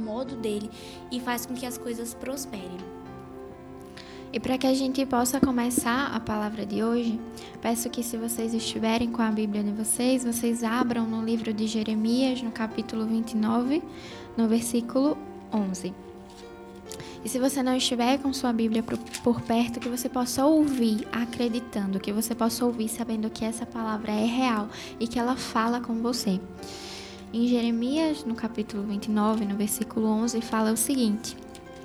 modo dele e faz com que as coisas prosperem. E para que a gente possa começar a palavra de hoje, peço que, se vocês estiverem com a Bíblia de vocês, vocês abram no livro de Jeremias, no capítulo 29, no versículo 11. E se você não estiver com sua Bíblia por perto, que você possa ouvir acreditando, que você possa ouvir sabendo que essa palavra é real e que ela fala com você. Em Jeremias, no capítulo 29, no versículo 11, fala o seguinte: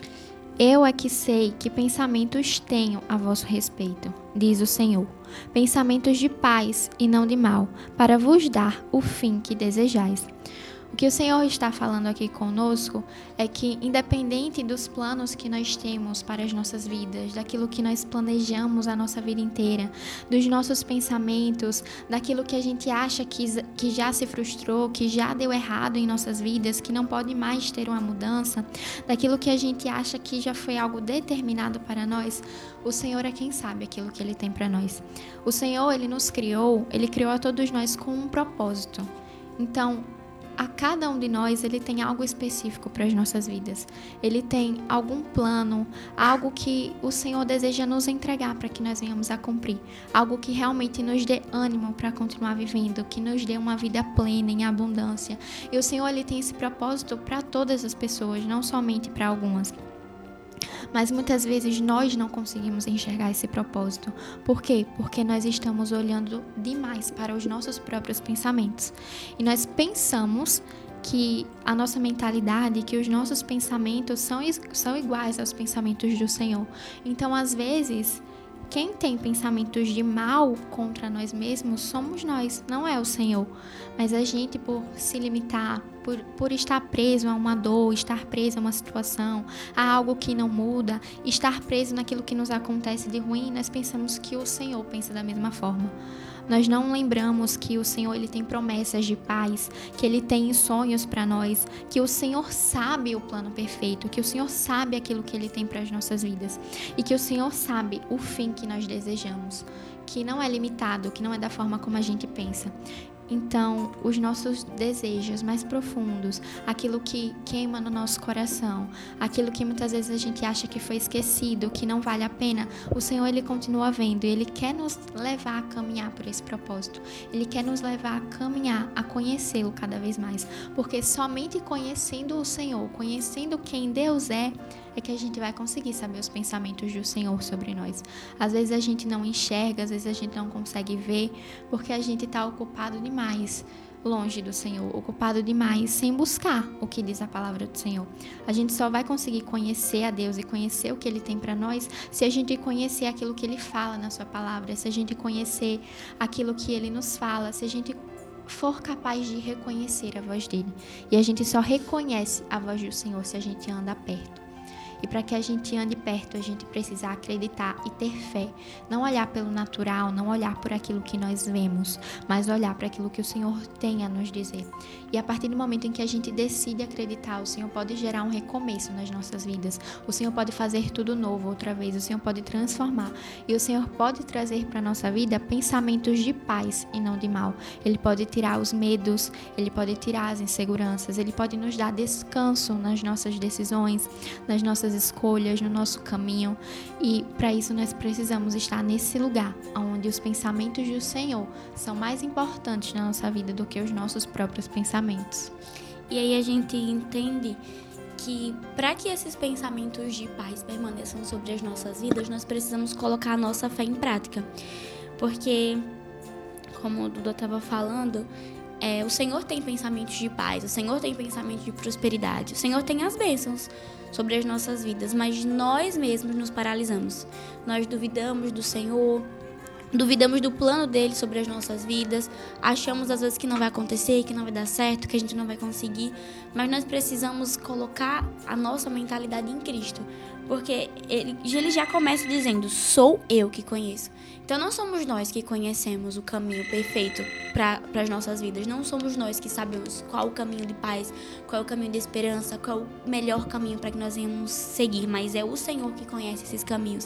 Eu é que sei que pensamentos tenho a vosso respeito, diz o Senhor, pensamentos de paz e não de mal, para vos dar o fim que desejais. O que o Senhor está falando aqui conosco é que, independente dos planos que nós temos para as nossas vidas, daquilo que nós planejamos a nossa vida inteira, dos nossos pensamentos, daquilo que a gente acha que já se frustrou, que já deu errado em nossas vidas, que não pode mais ter uma mudança, daquilo que a gente acha que já foi algo determinado para nós, o Senhor é quem sabe aquilo que Ele tem para nós. O Senhor, Ele nos criou, Ele criou a todos nós com um propósito. Então, a cada um de nós, Ele tem algo específico para as nossas vidas. Ele tem algum plano, algo que o Senhor deseja nos entregar para que nós venhamos a cumprir. Algo que realmente nos dê ânimo para continuar vivendo, que nos dê uma vida plena, em abundância. E o Senhor, Ele tem esse propósito para todas as pessoas, não somente para algumas. Mas muitas vezes nós não conseguimos enxergar esse propósito. Por quê? Porque nós estamos olhando demais para os nossos próprios pensamentos. E nós pensamos que a nossa mentalidade, que os nossos pensamentos são iguais aos pensamentos do Senhor. Então, às vezes, quem tem pensamentos de mal contra nós mesmos somos nós, não é o Senhor. Mas a gente, por se limitar, por estar preso a uma dor, estar preso a uma situação, a algo que não muda, estar preso naquilo que nos acontece de ruim, nós pensamos que o Senhor pensa da mesma forma. Nós não lembramos que o Senhor, Ele tem promessas de paz, que Ele tem sonhos para nós, que o Senhor sabe o plano perfeito, que o Senhor sabe aquilo que Ele tem para as nossas vidas e que o Senhor sabe o fim que nós desejamos, que não é limitado, que não é da forma como a gente pensa. Então, os nossos desejos mais profundos, aquilo que queima no nosso coração, aquilo que muitas vezes a gente acha que foi esquecido, que não vale a pena, o Senhor, Ele continua vendo e Ele quer nos levar a caminhar por esse propósito. Ele quer nos levar a caminhar, a conhecê-lo cada vez mais. Porque somente conhecendo o Senhor, conhecendo quem Deus é que a gente vai conseguir saber os pensamentos do Senhor sobre nós. Às vezes a gente não enxerga, às vezes a gente não consegue ver, porque a gente está ocupado demais longe do Senhor, ocupado demais sem buscar o que diz a palavra do Senhor. A gente só vai conseguir conhecer a Deus e conhecer o que Ele tem para nós se a gente conhecer aquilo que Ele fala na sua palavra, se a gente conhecer aquilo que Ele nos fala, se a gente for capaz de reconhecer a voz dele. E a gente só reconhece a voz do Senhor se a gente anda perto. E para que a gente ande perto, a gente precisa acreditar e ter fé. Não olhar pelo natural, não olhar por aquilo que nós vemos, mas olhar para aquilo que o Senhor tem a nos dizer. E a partir do momento em que a gente decide acreditar, o Senhor pode gerar um recomeço nas nossas vidas. O Senhor pode fazer tudo novo outra vez. O Senhor pode transformar. E o Senhor pode trazer para a nossa vida pensamentos de paz e não de mal. Ele pode tirar os medos, Ele pode tirar as inseguranças, Ele pode nos dar descanso nas nossas decisões, nas nossas escolhas, no nosso caminho. E para isso nós precisamos estar nesse lugar onde os pensamentos do Senhor são mais importantes na nossa vida do que os nossos próprios pensamentos. E aí a gente entende que para que esses pensamentos de paz permaneçam sobre as nossas vidas, nós precisamos colocar a nossa fé em prática. Porque, como o Duda estava falando, o Senhor tem pensamentos de paz, o Senhor tem pensamentos de prosperidade, o Senhor tem as bênçãos sobre as nossas vidas, mas nós mesmos nos paralisamos. Nós duvidamos do Senhor, duvidamos do plano dele sobre as nossas vidas, achamos às vezes que não vai acontecer, que não vai dar certo, que a gente não vai conseguir, mas nós precisamos colocar a nossa mentalidade em Cristo, porque ele já começa dizendo: sou eu que conheço. Então não somos nós que conhecemos o caminho perfeito para as nossas vidas, não somos nós que sabemos qual o caminho de paz, qual é o caminho de esperança, qual é o melhor caminho para que nós venhamos seguir, mas é o Senhor que conhece esses caminhos.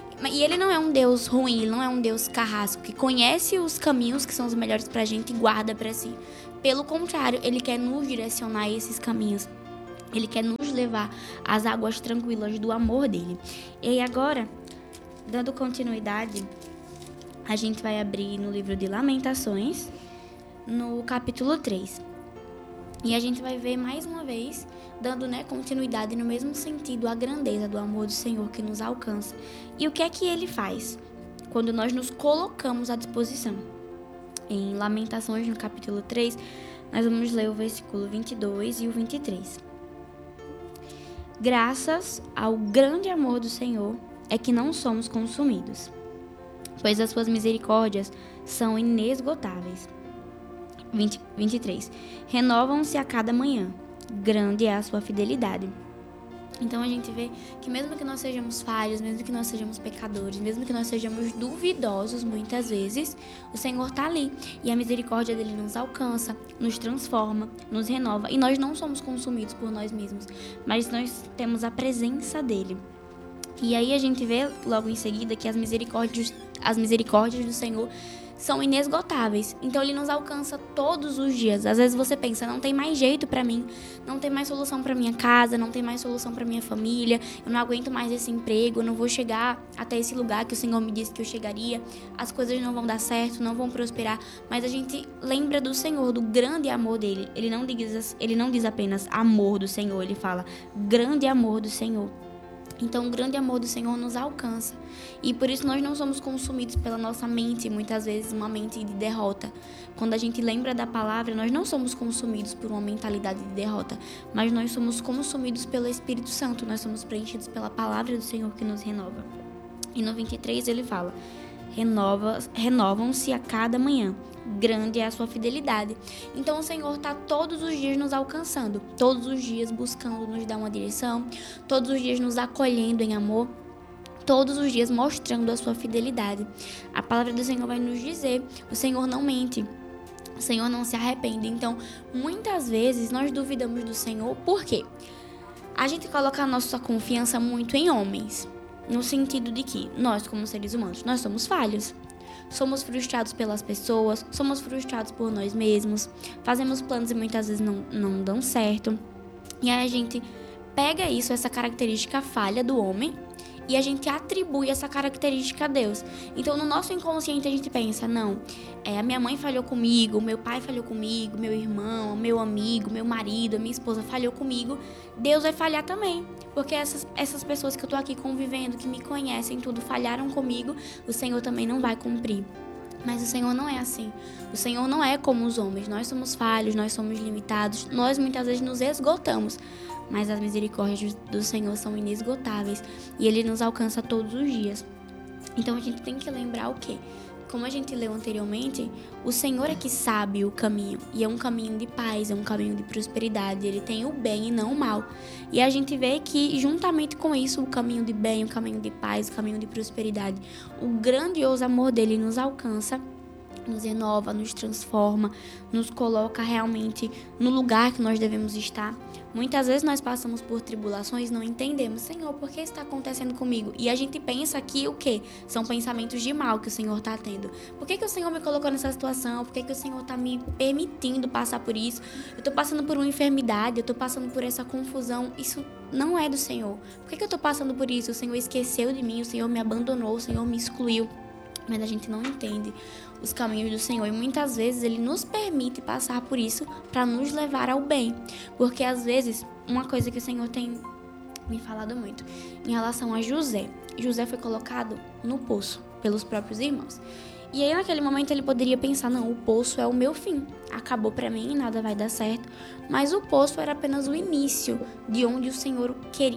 E Ele não é um Deus ruim, Ele não é um Deus carrasco, que conhece os caminhos que são os melhores pra gente e guarda pra si. Pelo contrário, Ele quer nos direcionar a esses caminhos. Ele quer nos nos levar às águas tranquilas do amor dele. E agora, dando continuidade, a gente vai abrir no livro de Lamentações, no capítulo 3. E a gente vai ver mais uma vez, dando continuidade no mesmo sentido, a grandeza do amor do Senhor que nos alcança. E o que é que ele faz quando nós nos colocamos à disposição? Em Lamentações, no capítulo 3, nós vamos ler o versículo 22 e o 23. Graças ao grande amor do Senhor é que não somos consumidos, pois as suas misericórdias são inesgotáveis. 23. Renovam-se a cada manhã. Grande é a sua fidelidade. Então a gente vê que mesmo que nós sejamos falhos, mesmo que nós sejamos pecadores, mesmo que nós sejamos duvidosos muitas vezes, o Senhor está ali. E a misericórdia dele nos alcança, nos transforma, nos renova. E nós não somos consumidos por nós mesmos, mas nós temos a presença dele. E aí a gente vê logo em seguida que as misericórdias do Senhor são inesgotáveis. Então ele nos alcança todos os dias. Às vezes você pensa, não tem mais jeito pra mim, não tem mais solução pra minha casa, não tem mais solução pra minha família, eu não aguento mais esse emprego, eu não vou chegar até esse lugar que o Senhor me disse que eu chegaria, as coisas não vão dar certo, não vão prosperar. Mas a gente lembra do Senhor, do grande amor dele. Ele não diz apenas amor do Senhor, ele fala grande amor do Senhor. Então, o grande amor do Senhor nos alcança. E por isso nós não somos consumidos pela nossa mente, muitas vezes uma mente de derrota. Quando a gente lembra da palavra, nós não somos consumidos por uma mentalidade de derrota, mas nós somos consumidos pelo Espírito Santo, nós somos preenchidos pela palavra do Senhor que nos renova. E no 23 ele fala, renovam-se a cada manhã. Grande é a sua fidelidade. Então o Senhor está todos os dias nos alcançando, todos os dias buscando nos dar uma direção, todos os dias nos acolhendo em amor, todos os dias mostrando a sua fidelidade. A palavra do Senhor vai nos dizer, o Senhor não mente, o Senhor não se arrepende. Então, muitas vezes nós duvidamos do Senhor, por quê? A gente coloca a nossa confiança muito em homens, no sentido de que nós, como seres humanos, nós somos falhos. Somos frustrados pelas pessoas, somos frustrados por nós mesmos, fazemos planos e muitas vezes não dão certo. E aí a gente pega isso, essa característica falha do homem, e a gente atribui essa característica a Deus. Então, no nosso inconsciente, a gente pensa, não, a minha mãe falhou comigo, meu pai falhou comigo, meu irmão, meu amigo, meu marido, a minha esposa falhou comigo, Deus vai falhar também. Porque essas pessoas que eu tô aqui convivendo, que me conhecem, tudo, falharam comigo, o Senhor também não vai cumprir. Mas o Senhor não é assim. O Senhor não é como os homens. Nós somos falhos, nós somos limitados, nós muitas vezes nos esgotamos. Mas as misericórdias do Senhor são inesgotáveis e Ele nos alcança todos os dias. Então a gente tem que lembrar o quê? Como a gente leu anteriormente, o Senhor é que sabe o caminho. E é um caminho de paz, é um caminho de prosperidade. Ele tem o bem e não o mal. E a gente vê que, juntamente com isso, o caminho de bem, o caminho de paz, o caminho de prosperidade, o grandioso amor dele nos alcança, nos renova, nos transforma, nos coloca realmente no lugar que nós devemos estar. Muitas vezes nós passamos por tribulações e não entendemos, Senhor, por que isso está acontecendo comigo? E a gente pensa que o quê? São pensamentos de mal que o Senhor está tendo. Por que o Senhor me colocou nessa situação? Por que o Senhor está me permitindo passar por isso? Eu estou passando por uma enfermidade, eu estou passando por essa confusão. Isso não é do Senhor. Por que eu estou passando por isso? O Senhor esqueceu de mim, o Senhor me abandonou, o Senhor me excluiu. Mas a gente não entende os caminhos do Senhor e muitas vezes Ele nos permite passar por isso para nos levar ao bem. Porque às vezes, uma coisa que o Senhor tem me falado muito em relação a José. José foi colocado no poço pelos próprios irmãos. E aí naquele momento ele poderia pensar, não, o poço é o meu fim. Acabou para mim, nada vai dar certo. Mas o poço era apenas o início de onde o Senhor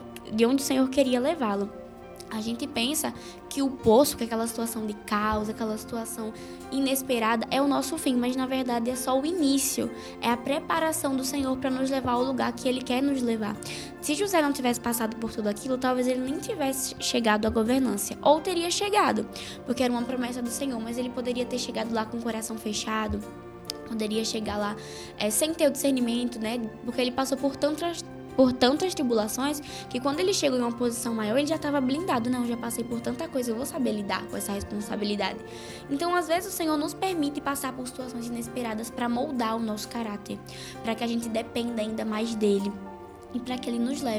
queria levá-lo. A gente pensa que o poço, que é aquela situação de caos, aquela situação inesperada, é o nosso fim, mas na verdade é só o início. É a preparação do Senhor para nos levar ao lugar que Ele quer nos levar. Se José não tivesse passado por tudo aquilo, talvez ele nem tivesse chegado à governância. Ou teria chegado, porque era uma promessa do Senhor, mas ele poderia ter chegado lá com o coração fechado. Poderia chegar lá sem ter o discernimento, né? Porque ele passou por tantas tribulações, que quando ele chegou em uma posição maior, ele já estava blindado. Não, já passei por tanta coisa, eu vou saber lidar com essa responsabilidade. Então, às vezes, o Senhor nos permite passar por situações inesperadas para moldar o nosso caráter, para que a gente dependa ainda mais dele e para que Ele nos leve